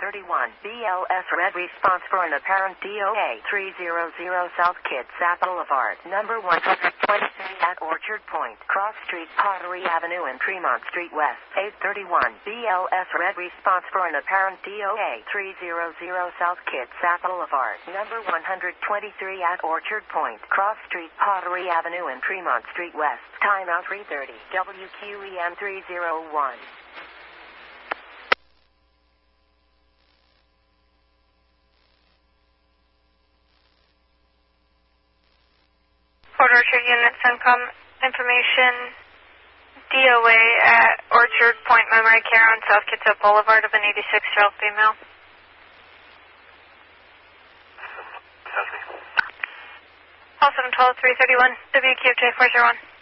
831 BLS red response for an apparent DOA 300 South Kitsap Boulevard, number 123 at Orchard Point, Cross Street, Pottery Avenue and Tremont Street West. 831 BLS red response for an apparent DOA 300 South Kitsap Boulevard, number 123 at Orchard Point, Cross Street, Pottery Avenue and Tremont Street West. Timeout 3:30. WQEM 301. Port Orchard Unit, CENTCOM information, DOA at Orchard Point Memory Care on South Kitsap Boulevard of an 86-year-old female. Call 712-331, WQFJ 401.